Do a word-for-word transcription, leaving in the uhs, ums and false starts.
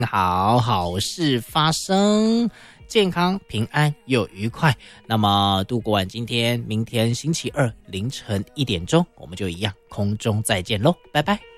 好好事发生，健康平安又愉快。那么度过完今天，明天星期二凌晨一点钟，我们就一样空中再见喽，拜拜。